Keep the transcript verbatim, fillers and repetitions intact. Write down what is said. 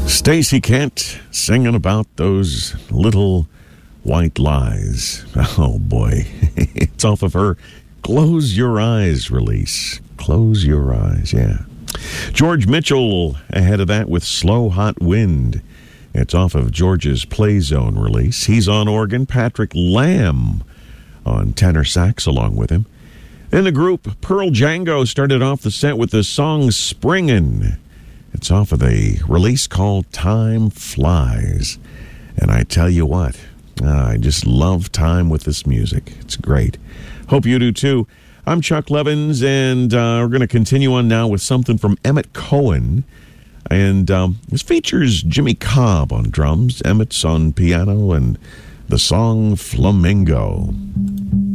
Stacey Kent singing about those little white lies. Oh boy, it's off of her Close Your Eyes release. Close Your Eyes, yeah. George Mitchell ahead of that with Slow Hot Wind. It's off of George's Play Zone release. He's on organ. Patrick Lamb on tenor sax along with him. Then the group Pearl Django started off the set with the song Springin'. It's off of a release called Time Flies. And I tell you what, uh, I just love time with this music. It's great. Hope you do too. I'm Chuck Levins, and uh, we're going to continue on now with something from Emmett Cohen. And um, this features Jimmy Cobb on drums, Emmett's on piano, and the song Flamingo.